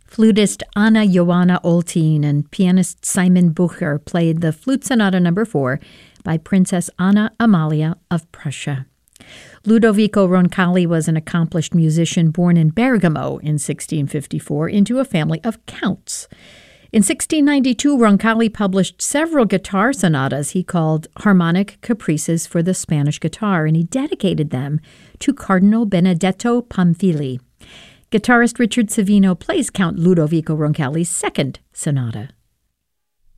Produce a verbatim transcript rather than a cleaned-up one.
Flutist Anna Joanna Oltin and pianist Simon Bucher played the Flute Sonata number four by Princess Anna Amalia of Prussia. Ludovico Roncalli was an accomplished musician born in Bergamo in sixteen fifty-four into a family of counts. In sixteen ninety-two, Roncalli published several guitar sonatas he called Harmonic Caprices for the Spanish Guitar, and he dedicated them to Cardinal Benedetto Pamphili. Guitarist Richard Savino plays Count Ludovico Roncalli's second sonata.